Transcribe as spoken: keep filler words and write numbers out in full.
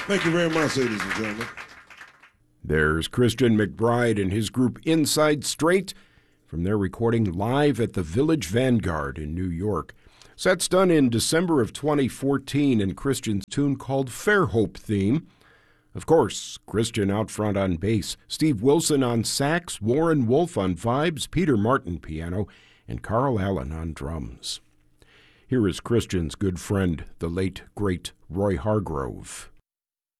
Thank you very much, ladies and gentlemen. There's Christian McBride and his group Inside Straight from their recording live at the Village Vanguard in New York. So that's done in December of twenty fourteen in Christian's tune called Fairhope Theme. Of course, Christian out front on bass, Steve Wilson on sax, Warren Wolf on vibes, Peter Martin piano, and Carl Allen on drums. Here is Christian's good friend, the late, great Roy Hargrove.